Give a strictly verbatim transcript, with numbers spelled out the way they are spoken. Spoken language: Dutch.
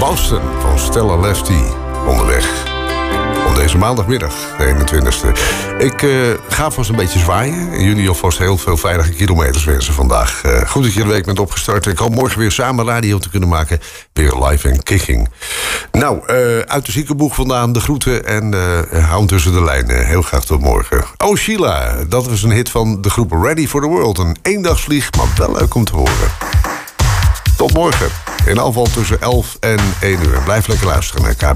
Boston van Stella Lefty onderweg. Op deze maandagmiddag, de eenentwintigste. Ik uh, ga vast een beetje zwaaien. En jullie alvast heel veel veilige kilometers wensen vandaag. Uh, goed dat je de week bent opgestart. Ik hoop morgen weer samen radio te kunnen maken. Weer live en kicking. Nou, uh, uit de ziekenboeg vandaan de groeten. En uh, hou hem tussen de lijnen. Heel graag tot morgen. Oh, Sheila. Dat was een hit van de groep Ready for the World. Een eendagsvlieg, maar wel leuk om te horen. Tot morgen. In afval tussen elf en één uur. Blijf lekker luisteren naar K B